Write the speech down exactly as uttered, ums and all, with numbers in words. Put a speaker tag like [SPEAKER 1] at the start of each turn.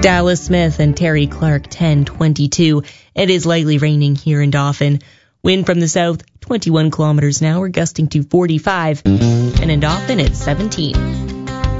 [SPEAKER 1] Dallas Smith and Terry Clark, ten twenty-two. It is lightly raining here in Dauphin. Wind from the south, twenty-one kilometers an hour, gusting to forty-five. And in Dauphin, it's seventeen.